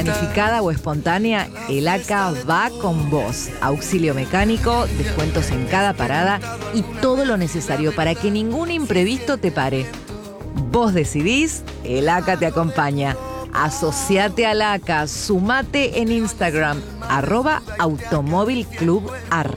planificada o espontánea, el ACA va con vos. Auxilio mecánico, descuentos en cada parada y todo lo necesario para que ningún imprevisto te pare. Vos decidís, el ACA te acompaña. Asociate al ACA, sumate en Instagram, @automóvilclubar.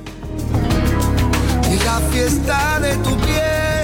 La fiesta de tu piel.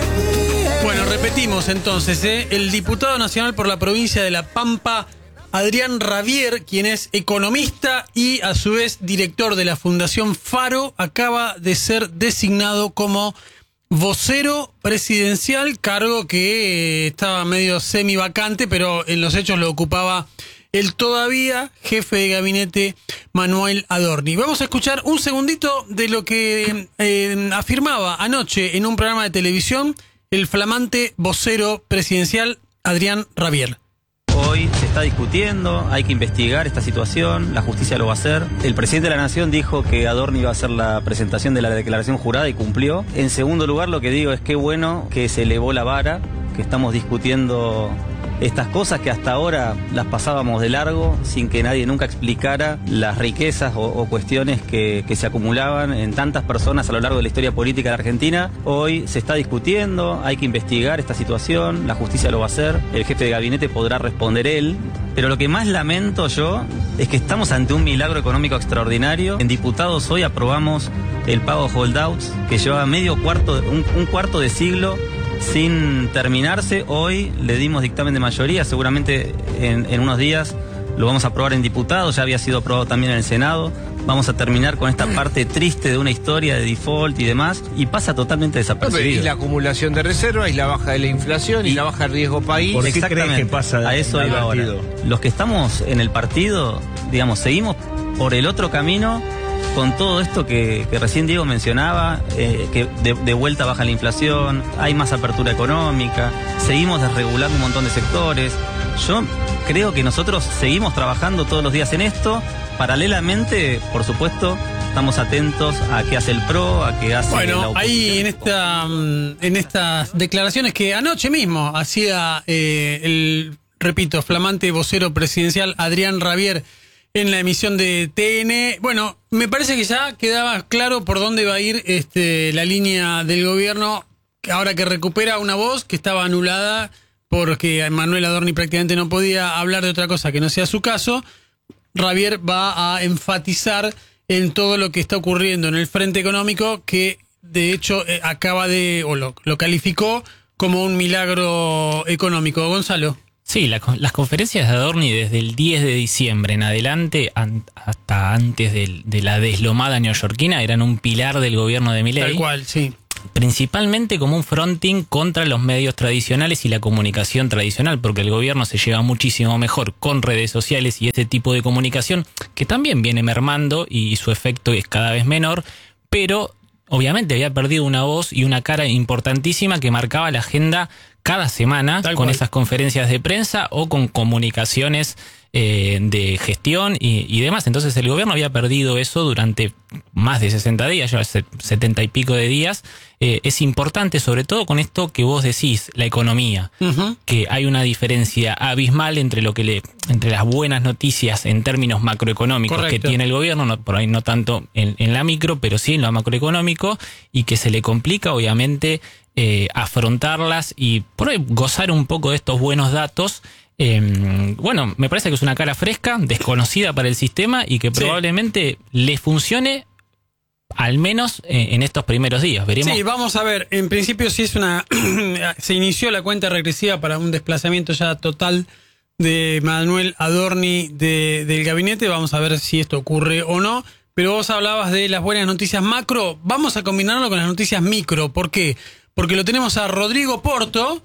Bueno, repetimos entonces, el diputado nacional por la provincia de La Pampa, Adrián Rabier, quien es economista y a su vez director de la Fundación Faro, acaba de ser designado como vocero presidencial, cargo que estaba medio semivacante, pero en los hechos lo ocupaba el todavía jefe de gabinete Manuel Adorni. Vamos a escuchar un segundito de lo que afirmaba anoche en un programa de televisión el flamante vocero presidencial Adrián Rabier. Hoy se está discutiendo, hay que investigar esta situación, la justicia lo va a hacer. El presidente de la Nación dijo que Adorni iba a hacer la presentación de la declaración jurada y cumplió. En segundo lugar, lo que digo es que bueno que se elevó la vara, que estamos discutiendo estas cosas que hasta ahora las pasábamos de largo sin que nadie nunca explicara las riquezas o cuestiones que se acumulaban en tantas personas a lo largo de la historia política de Argentina. Hoy se está discutiendo, hay que investigar esta situación, la justicia lo va a hacer, el jefe de gabinete podrá responder él. Pero lo que más lamento yo es que estamos ante un milagro económico extraordinario. En diputados hoy aprobamos el pago holdouts que llevaba un cuarto de siglo sin terminarse. Hoy le dimos dictamen de mayoría, seguramente en unos días lo vamos a aprobar en diputados, ya había sido aprobado también en el Senado. Vamos a terminar con esta parte triste de una historia de default y demás, y pasa totalmente desapercibido. Y la acumulación de reservas, y la baja de la inflación, y la baja del riesgo país. ¿Por qué crees que pasa? A eso iba ahora. Los que estamos en el partido, digamos, seguimos por el otro camino, con todo esto que recién Diego mencionaba, que de vuelta baja la inflación, hay más apertura económica, seguimos desregulando un montón de sectores. Yo creo que nosotros seguimos trabajando todos los días en esto. Paralelamente, por supuesto, estamos atentos a qué hace el PRO, a qué hace la oposición. Ahí en estas declaraciones que anoche mismo hacía repito, flamante vocero presidencial Adrián Rabier en la emisión de TN. Bueno, me parece que ya quedaba claro por dónde va a ir la línea del gobierno, ahora que recupera una voz que estaba anulada porque Manuel Adorni prácticamente no podía hablar de otra cosa que no sea su caso. Rabier va a enfatizar en todo lo que está ocurriendo en el frente económico, que de hecho lo calificó como un milagro económico. Gonzalo. Sí, las conferencias de Adorni desde el 10 de diciembre en adelante, hasta antes de la deslomada neoyorquina, eran un pilar del gobierno de Milei. Tal cual, sí. Principalmente como un fronting contra los medios tradicionales y la comunicación tradicional, porque el gobierno se lleva muchísimo mejor con redes sociales y este tipo de comunicación, que también viene mermando y su efecto es cada vez menor, pero obviamente había perdido una voz y una cara importantísima que marcaba la agenda cada semana con esas conferencias de prensa o con comunicaciones de gestión y demás. Entonces el gobierno había perdido eso durante más de 60 días, ya 70 y pico de días. Es importante, sobre todo con esto que vos decís, la economía, que hay una diferencia abismal entre las buenas noticias en términos macroeconómicos. Correcto. Que tiene el gobierno, por ahí no tanto en la micro, pero sí en lo macroeconómico, y que se le complica obviamente afrontarlas y por ahí gozar un poco de estos buenos datos. Bueno, me parece que es una cara fresca, desconocida para el sistema y que probablemente le funcione al menos en estos primeros días. Veremos. Sí, vamos a ver. En principio sí se inició la cuenta regresiva para un desplazamiento ya total de Manuel Adorni del gabinete. Vamos a ver si esto ocurre o no. Pero vos hablabas de las buenas noticias macro. Vamos a combinarlo con las noticias micro. ¿Por qué? Porque lo tenemos a Rodrigo Porto,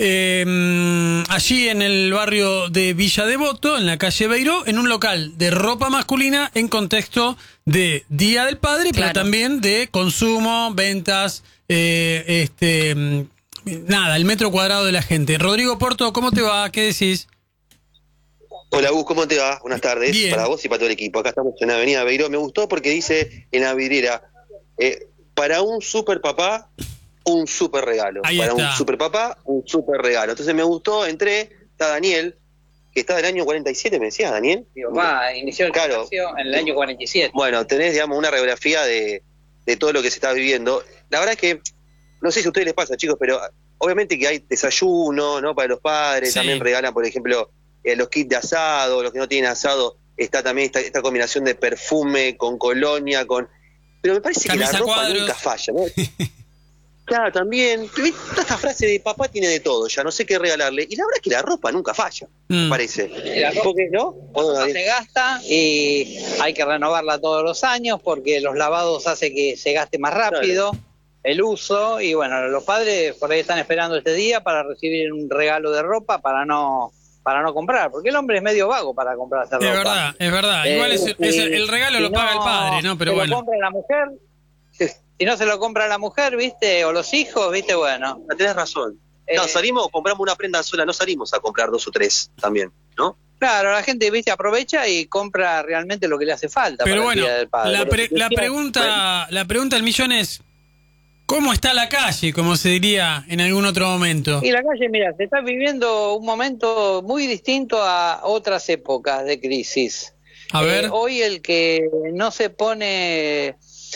allí en el barrio de Villa Devoto, en la calle Beiró, en un local de ropa masculina en contexto de Día del Padre, claro, pero también de consumo, ventas, el metro cuadrado de la gente. Rodrigo Porto, ¿cómo te va? ¿Qué decís? Hola Gus, ¿cómo te va? Buenas tardes. Bien. Para vos y para todo el equipo. Acá estamos en Avenida Beiró. Me gustó porque dice en la vidriera, para un super papá, un super regalo. Ahí para está. un super papá, un super regalo. Entonces me gustó, entré, está Daniel, que está del año 47, me decías, Daniel. Mi papá inició el Claro. comercio en el año 47. Bueno, tenés, digamos, una radiografía de todo lo que se está viviendo. La verdad es que, no sé si a ustedes les pasa, chicos, pero obviamente que hay desayuno, ¿no? Para los padres, Sí. también regalan, por ejemplo, los kits de asado, los que no tienen asado, está también esta combinación de perfume con colonia, pero me parece Camisa que la ropa cuadros. nunca falla, ¿no? Claro, también. Toda esta frase de papá tiene de todo, ya no sé qué regalarle. Y la verdad es que la ropa nunca falla, me parece. La ropa- Porque, ¿no? ¿O no, No Daniel? se gasta y hay que renovarla todos los años porque los lavados hace que se gaste más rápido el uso y bueno, los padres por ahí están esperando este día para recibir un regalo de ropa para no comprar, porque el hombre es medio vago para comprarse ropa. Es verdad. Igual el regalo si lo paga el padre, ¿no? Pero se bueno. lo compra la mujer, si no se lo compra la mujer, ¿viste? O los hijos, ¿viste? Bueno. Tenés razón. No, salimos, compramos una prenda sola, no salimos a comprar 2 o 3 también, ¿no? Claro, la gente, ¿viste? Aprovecha y compra realmente lo que le hace falta Pero para bueno, el Día del Padre. la pregunta del millón es, ¿cómo está la calle, como se diría en algún otro momento? Y la calle, mira, se está viviendo un momento muy distinto a otras épocas de crisis. A ver. Hoy el que no se pone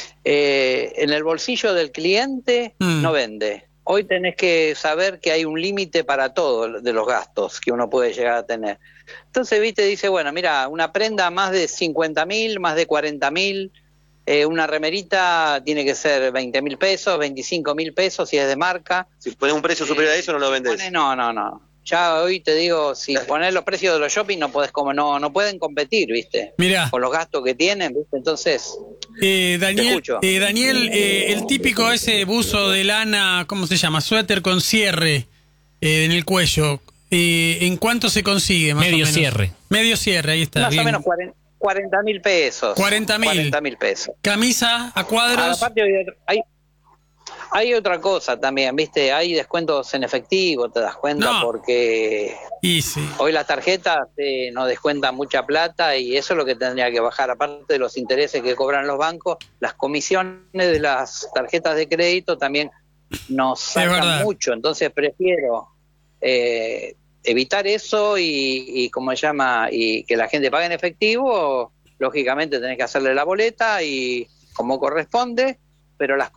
en el bolsillo del cliente no vende. Hoy tenés que saber que hay un límite para todo de los gastos que uno puede llegar a tener. Entonces, viste, dice, bueno, mira, una prenda más de 50.000, más de 40.000, una remerita tiene que ser 20.000 pesos, 25.000 pesos si es de marca. Si pones un precio superior a eso, no lo vendés. No. Ya hoy te digo, si pones los precios de los shopping no podés no pueden competir, ¿viste? Mirá. Con los gastos que tienen, ¿viste? Entonces, Daniel, escucho. el típico ese buzo de lana, ¿cómo se llama? Suéter con cierre en el cuello. ¿En cuánto se consigue más Medio o menos? cierre. Medio cierre, ahí está. más bien. o menos 40.000 pesos. 40.000. 40.000 pesos. Camisa a cuadros. Aparte, hay otra cosa también, ¿viste? Hay descuentos en efectivo, te das cuenta, No. porque Y sí. hoy las tarjetas nos descuentan mucha plata y eso es lo que tendría que bajar. Aparte de los intereses que cobran los bancos, las comisiones de las tarjetas de crédito también nos verdad. sacan mucho. Entonces prefiero evitar eso y ¿cómo se llama? Y que la gente pague en efectivo. Lógicamente tenés que hacerle la boleta y como corresponde, pero las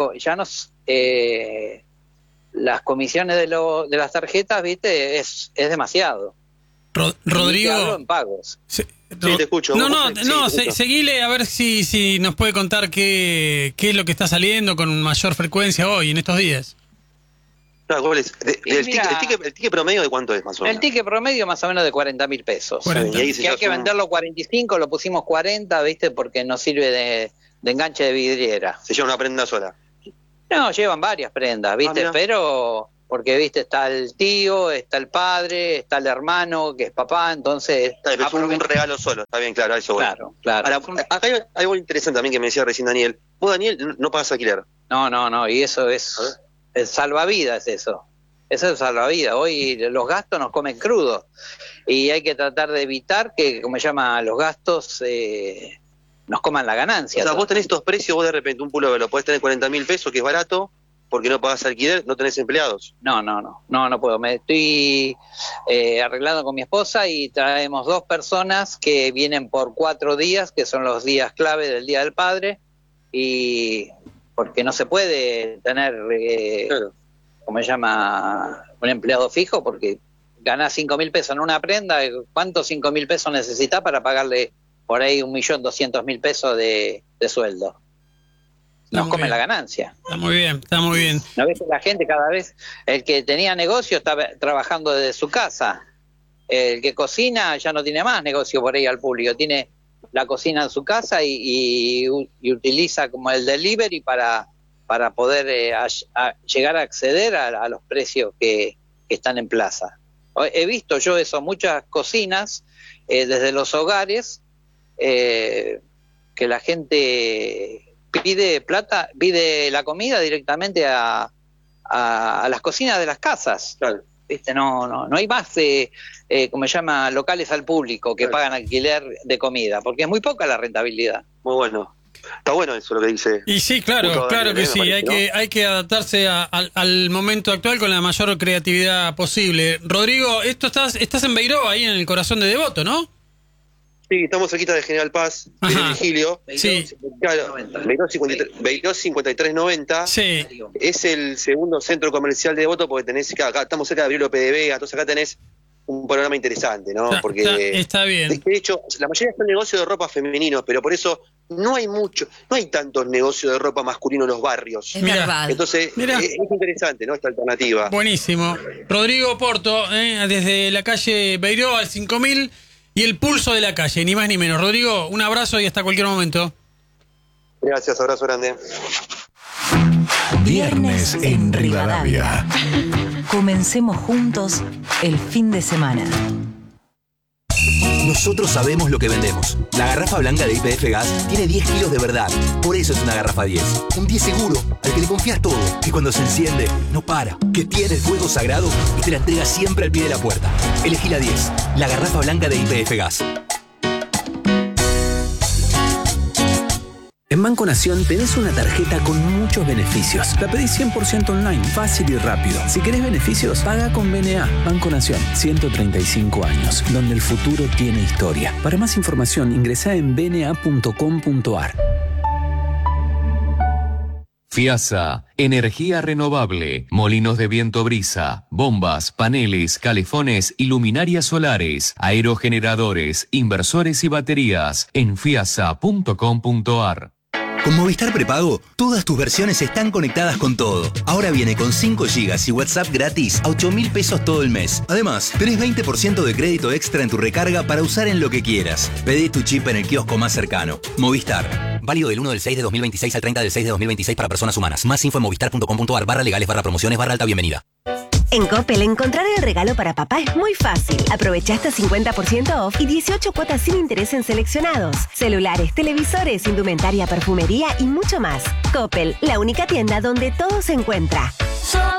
comisiones de las tarjetas, ¿viste? Es demasiado. Rodrigo. Y te hablo en pagos. Sí, te escucho. No, Sí, te escucho. seguile a ver si nos puede contar qué es lo que está saliendo con mayor frecuencia hoy, en estos días. Claro, ¿cuál es? Y mira, ¿El ticket promedio de cuánto es más o menos? El ticket promedio más o menos de 40.000 pesos. 40. Y ahí se Que hay lleva que un- venderlo 45, lo pusimos 40, ¿viste? Porque nos sirve de enganche de vidriera. Se lleva una prenda sola. No, llevan varias prendas, ¿viste? mira. Pero, porque, ¿viste? Está el tío, está el padre, está el hermano, que es papá, entonces... Está bien, pero es un aprovecha- regalo solo, está bien, claro, a eso voy. Claro. Ahora, acá hay algo interesante también que me decía recién Daniel. Vos, Daniel, no pagas alquiler. No, y eso es salvavidas eso. Eso es salvavidas. Hoy los gastos nos comen crudos y hay que tratar de evitar que, como se llama, los gastos nos coman la O ganancia. sea, vos tenés estos precios, vos de repente un pullover lo podés tener 40.000 pesos, que es barato, porque no pagás alquiler, no tenés empleados. No puedo. Me estoy arreglando con mi esposa y traemos 2 personas que vienen por 4 días, que son los días clave del Día del Padre, y porque no se puede tener, Claro. ¿cómo se llama?, un empleado fijo, porque ganás 5.000 pesos en una prenda. ¿Cuántos 5.000 pesos necesitás para pagarle por ahí 1.200.000 pesos de sueldo? Nos muy comen bien. la ganancia. Está muy bien. ¿No ves que la gente cada vez, el que tenía negocio está trabajando desde su casa? El que cocina ya no tiene más negocio por ahí al público, tiene la cocina en su casa y utiliza como el delivery para poder llegar a acceder a los precios que están en plaza. He visto yo eso, muchas cocinas desde los hogares que la gente pide la comida directamente a las cocinas de las casas. Claro. ¿Viste? No hay más como se llama, locales al público que pagan alquiler de comida, porque es muy poca la rentabilidad. Muy bueno. Está bueno eso lo que dice. Y sí, claro que sí. Parece, hay que adaptarse al momento actual con la mayor creatividad posible. Rodrigo, estás en Beiró, ahí en el corazón de Devoto, ¿no? Sí, estamos cerquita de General Paz, Virgilio. Sí. Claro, Beiró 5390. Sí. Es el segundo centro comercial de Devoto porque tenés, acá estamos cerca de Abril López de Vega, entonces acá tenés un panorama interesante, ¿no? Porque está bien. De hecho, la mayoría son negocios de ropa femeninos, pero por eso no hay tantos negocios de ropa masculino en los barrios. Es verdad. Entonces, es interesante, ¿no? Esta alternativa. Buenísimo. Rodrigo Porto, desde la calle Beiró al 5000 y el pulso de la calle, ni más ni menos. Rodrigo, un abrazo y hasta cualquier momento. Gracias, abrazo grande. Viernes en Rivadavia. Comencemos juntos el fin de semana. Nosotros sabemos lo que vendemos. La garrafa blanca de YPF Gas tiene 10 kilos de verdad. Por eso es una garrafa 10. Un 10 seguro, al que le confías todo. Que cuando se enciende, no para. Que tiene el fuego sagrado y te la entrega siempre al pie de la puerta. Elegí la 10. La garrafa blanca de YPF Gas. En Banco Nación tenés una tarjeta con muchos beneficios. La pedís 100% online, fácil y rápido. Si querés beneficios, paga con BNA. Banco Nación, 135 años, donde el futuro tiene historia. Para más información, ingresá en bna.com.ar. FIASA, energía renovable, molinos de viento brisa, bombas, paneles, calefones y luminarias solares, aerogeneradores, inversores y baterías en fiasa.com.ar. Con Movistar Prepago, todas tus versiones están conectadas con todo. Ahora viene con 5 GB y WhatsApp gratis a 8.000 pesos todo el mes. Además, tenés 20% de crédito extra en tu recarga para usar en lo que quieras. Pedí tu chip en el kiosco más cercano. Movistar. Válido del 1 del 6 de 2026 al 30 del 6 de 2026 para personas humanas. Más info en movistar.com.ar/legales/promociones/alta bienvenida. En Coppel, encontrar el regalo para papá es muy fácil. Aprovecha hasta 50% off y 18 cuotas sin interés en seleccionados. Celulares, televisores, indumentaria, perfumería y mucho más. Coppel, la única tienda donde todo se encuentra.